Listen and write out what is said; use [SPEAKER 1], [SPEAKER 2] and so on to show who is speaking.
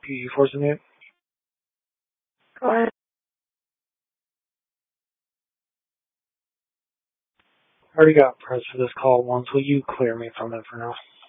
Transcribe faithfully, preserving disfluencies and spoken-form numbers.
[SPEAKER 1] P forcing it. Go ahead. I already got press for this call once. Will you clear me from it for now?